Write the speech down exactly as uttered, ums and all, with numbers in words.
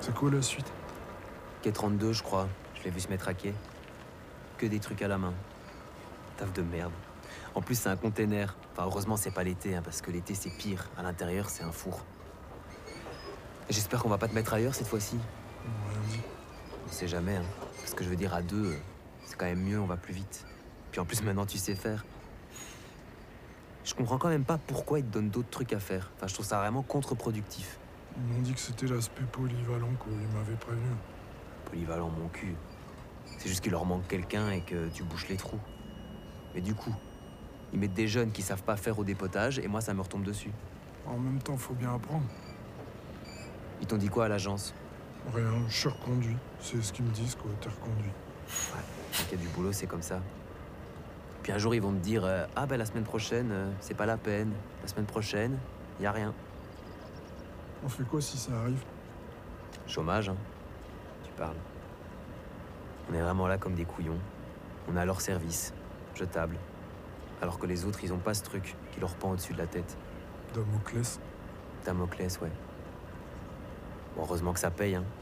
C'est quoi la suite? Quai trente-deux, je crois. Je l'ai vu se mettre à quai. Que des trucs à la main. Taf de merde. En plus, c'est un container. Enfin, heureusement, c'est pas l'été, hein, parce que l'été, c'est pire. À l'intérieur, c'est un four. Et j'espère qu'on va pas te mettre ailleurs cette fois-ci. Ouais, oui. On sait jamais, hein. Parce que je veux dire, à deux, euh, c'est quand même mieux, on va plus vite. Puis en plus, maintenant, tu sais faire. Je comprends quand même pas pourquoi ils te donnent d'autres trucs à faire. Enfin, je trouve ça vraiment contre-productif. Ils m'ont dit que c'était l'aspect polyvalent, quoi. Ils m'avaient prévenu. Polyvalent, mon cul. C'est juste qu'il leur manque quelqu'un et que tu bouches les trous. Mais du coup, ils mettent des jeunes qui savent pas faire au dépotage et moi, ça me retombe dessus. En même temps, faut bien apprendre. Ils t'ont dit quoi à l'agence? Rien, je suis reconduit. C'est ce qu'ils me disent, quoi. T'es reconduit. Ouais, quand il y a du boulot, c'est comme ça. Puis un jour, ils vont me dire euh, ah ben la semaine prochaine, euh, c'est pas la peine. La semaine prochaine, y a rien. On fait quoi si ça arrive? Chômage, hein. Tu parles. On est vraiment là comme des couillons. On a leur service, jetable. Alors que les autres, ils ont pas ce truc qui leur pend au-dessus de la tête. Damoclès. Damoclès, ouais. Bon, heureusement que ça paye, hein.